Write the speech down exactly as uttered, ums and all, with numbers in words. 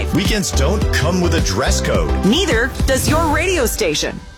Weekends don't come with a dress code. Neither does your radio station.